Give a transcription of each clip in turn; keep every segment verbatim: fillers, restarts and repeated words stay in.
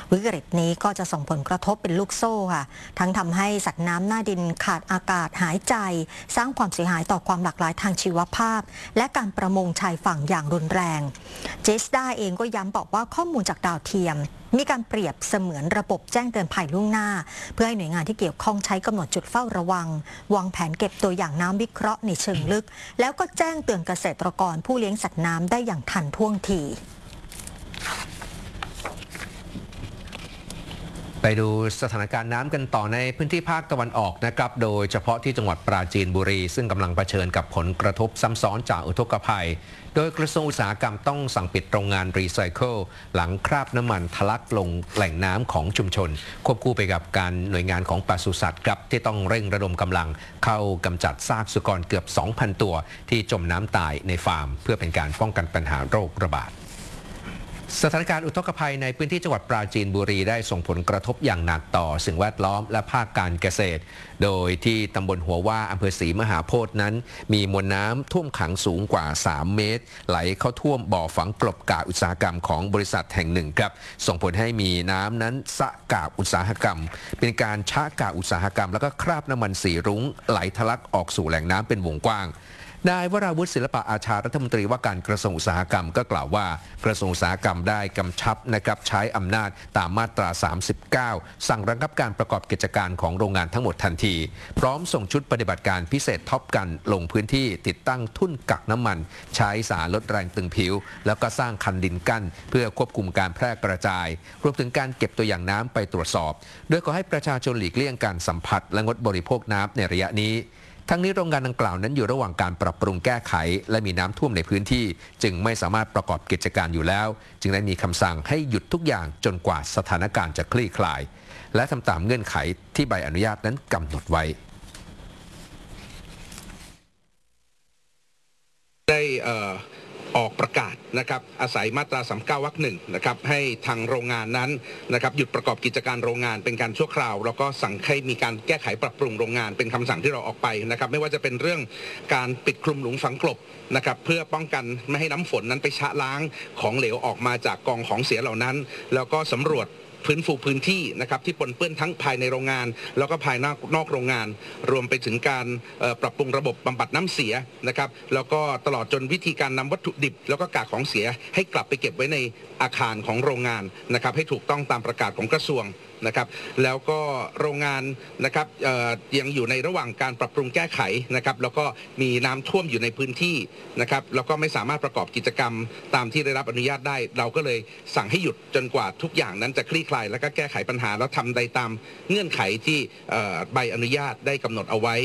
วิกฤตนี้ก็จะส่งผลกระทบเป็นลูกโซ่ค่ะทั้งทำให้สัตว์น้ำหน้าดินขาดอากาศหายใจสร้างความเสียหายต่อความหลากหลายทางชีวภาพและการประมงชายฝั่งอย่างรุนแรงเจสดาเองก็ย้ำบอกว่าข้อมูลจากดาวเทียมมีการเปรียบเสมือนระบบแจ้งเตือนภัยล่วงหน้าเพื่อให้หน่วยงานที่เกี่ยวข้องใช้กำหนดจุดเฝ้าระวังวางแผนเก็บตัวอย่างน้ำวิเคราะห์ในเชิงลึกแล้วก็แจ้งเตือนเกษตรกรผู้เลี้ยงสัตว์น้ำได้อย่างทันท่วงทีไปดูสถานการณ์น้ำกันต่อในพื้นที่ภาคตะวันออกนะครับโดยเฉพาะที่จังหวัดปราจีนบุรีซึ่งกำลังเผชิญกับผลกระทบซ้ำซ้อนจากอุทกภัยโดยกระทรวงอุตสาหกรรมต้องสั่งปิดโรงงานรีไซเคิลหลังคราบน้ำมันทะลักลงแหล่งน้ำของชุมชนควบคู่ไปกับการหน่วยงานของปศุสัตว์ครับที่ต้องเร่งระดมกำลังเข้ากำจัดซากสุกรเกือบ สองพัน ตัวที่จมน้ำตายในฟาร์มเพื่อเป็นการป้องกันปัญหาโรคระบาดสถานการณ์อุทกภัยในพื้นที่จังหวัดปราจีนบุรีได้ส่งผลกระทบอย่างหนักต่อสิ่งแวดล้อมและภาคการเกษตรโดยที่ตำบลหัวว่าอำเภอศรีมหาโพธิ์นั้นมีมวลน้ำท่วมขังสูงกว่า สาม เมตรไหลเข้าท่วมบ่อฝังกลบกากอุตสาหกรรมของบริษัทแห่งหนึ่งครับส่งผลให้มีน้ำนั้นสะกากอุตสาหกรรมเป็นการชะกากอุตสาหกรรมแล้วก็คราบน้ำมันสีรุ้งไหลทะลักออกสู่แหล่งน้ำเป็นวงกว้างนายวราวุฒิศิลปะอาชารัฐมนตรีว่าการกระทรวงอุตสาหกรรมก็กล่าวว่ากระทรวงอุตสาหกรรมได้กำชับนะครับใช้อำนาจตามมาตรา สามสิบเก้า สั่งระงับการประกอบกิจการของโรงงานทั้งหมดทันทีพร้อมส่งชุดปฏิบัติการพิเศษท็อปกันลงพื้นที่ติดตั้งทุ่นกักน้ำมันใช้สารลดแรงตึงผิวแล้วก็สร้างคันดินกั้นเพื่อควบคุมการแพร่กระจายรวมถึงการเก็บตัวอย่างน้ำไปตรวจสอบโดยขอให้ประชาชนหลีกเลี่ยงการสัมผัสและงดบริโภคน้ำในระยะนี้ทั้งนี้โรงงานดังกล่าวนั้นอยู่ระหว่างการปรับปรุงแก้ไขและมีน้ำท่วมในพื้นที่จึงไม่สามารถประกอบกิจการอยู่แล้วจึงได้มีคำสั่งให้หยุดทุกอย่างจนกว่าสถานการณ์จะคลี่คลายและทำตามเงื่อนไขที่ใบอนุญาตนั้นกำหนดไว้ได้ออกประกาศนะครับอาศัยมาตรา สามสิบเก้าวรรคหนึ่งนะครับให้ทางโรงงานนั้นนะครับหยุดประกอบกิจการโรงงานเป็นการชั่วคราวแล้วก็สั่งให้มีการแก้ไขปรับปรุงโรงงานเป็นคำสั่งที่เราออกไปนะครับไม่ว่าจะเป็นเรื่องการปิดคลุมหลุมฝังกลบนะครับเพื่อป้องกันไม่ให้น้ำฝนนั้นไปชะล้างของเหลวออกมาจากกองของเสียเหล่านั้นแล้วก็สำรวจฟื้นฟูพื้นที่นะครับที่ปนเปื้อนทั้งภายในโรงงานแล้วก็ภายนอกนอกโรงงานรวมไปถึงการปรับปรุงระบบบำบัดน้ำเสียนะครับแล้วก็ตลอดจนวิธีการนำวัตถุดิบแล้วก็กากของเสียให้กลับไปเก็บไว้ในอาคารของโรงงานนะครับให้ถูกต้องตามประกาศของกระทรวงนะครับแล้วก็โรงงานนะครับยังอยู่ในระหว่างการปรับปรุงแก้ไขนะครับแล้วก็มีน้ำท่วมอยู่ในพื้นที่นะครับแล้วก็ไม่สามารถประกอบกิจกรรมตามที่ได้รับอนุญาตได้เราก็เลยสั่งให้หยุดจนกว่าทุกอย่างนั้นจะคลี่คลายแล้วก็แก้ไขปัญหาแล้วทำได้ตามเงื่อนไขที่ใบอนุญาตได้กำหนดเอาไว้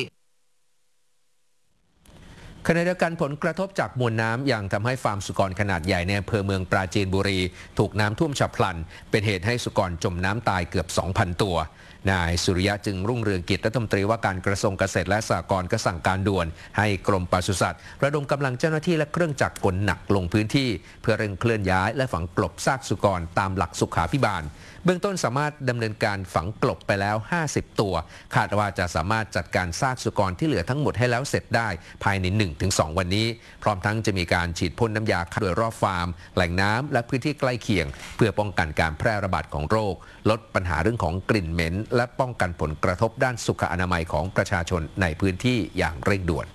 ขณะเดียวกันผลกระทบจากมวลน้ำยังทำให้ฟาร์มสุกรขนาดใหญ่ในอำเภอเมืองปราจีนบุรีถูกน้ำท่วมฉับพลันเป็นเหตุให้สุกรจมน้ำตายเกือบ สองพัน ตัวนายสุริยะจึงรุ่งเรืองกิจรัฐมนตรีว่าการกระทรวงเกษตรและสหกรณ์ก็สั่งการด่วนให้กรมปศุสัตว์ระดมกำลังเจ้าหน้าที่และเครื่องจักรกลหนักลงพื้นที่เพื่อเร่งเคลื่อนย้ายและฝังกลบซากสุกรตามหลักสุขาภิบาลเบื้องต้นสามารถดำเนินการฝังกลบไปแล้วห้าสิบตัวคาดว่าจะสามารถจัดการซากสุกรที่เหลือทั้งหมดให้แล้วเสร็จได้ภายใน หนึ่งถึงสอง วันนี้พร้อมทั้งจะมีการฉีดพ่นน้ำยาฆ่าโดยรอบฟาร์มแหล่งน้ำและพื้นที่ใกล้เคียงเพื่อป้องกันการแพร่ระบาดของโรคลดปัญหาเรื่องของกลิ่นเหม็นและป้องกันผลกระทบด้านสุขอนามัยของประชาชนในพื้นที่อย่างเร่งด่วน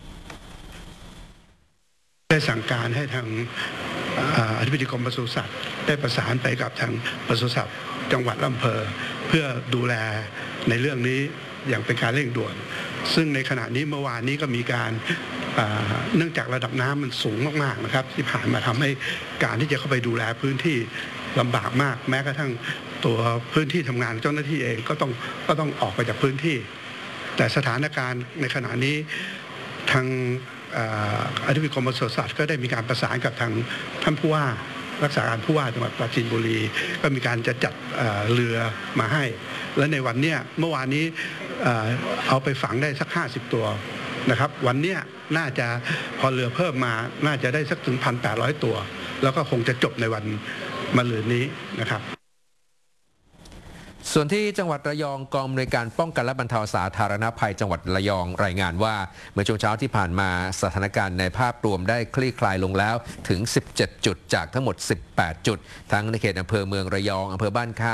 ได้สั่งการให้ทางอธิบดีกรมปศุสัตว์ได้ประสานไปกับทางปศุสัตว์จังหวัดอำเภอเพื่อดูแลในเรื่องนี้อย่างเป็นการเร่งด่วนซึ่งในขณะนี้เมื่อวานนี้ก็มีการเนื่องจากระดับน้ำมันสูงมากๆนะครับที่ผ่านมาทำให้การที่จะเข้าไปดูแลพื้นที่ลำบากมากแม้กระทั่งตัวพื้นที่ทำงานเจ้าหน้าที่เองก็ต้องก็ต้องออกไปจากพื้นที่แต่สถานการณ์ในขณะนี้ทางอธิบดีกรมปศุสัตว์ก็ได้มีการประสานกับทางท่านผู้ว่ารักษาการผู้ว่าจังหวัดปราจีนบุรีก็มีการจะจัดเรือมาให้และในวันนี้เมื่อวานนี้เอาไปฝังได้สักห้าสิบตัวนะครับวันนี้น่าจะพอเรือเพิ่มมาน่าจะได้สักถึง หนึ่งพันแปดร้อย ตัวแล้วก็คงจะจบในวันมะรืนนี้นะครับส่วนที่จังหวัดระยองกองอำนวยการป้องกันและบรรเทาสาธารณภัยจังหวัดระยองรายงานว่าเมื่อช่วงเช้าที่ผ่านมาสถานการณ์ในภาพรวมได้คลี่คลายลงแล้วถึงสิบเจ็ดจุดจากทั้งหมดสิบแปดจุดทั้งในเขตอำเภอเมืองระยองอำเภอบ้านค่าย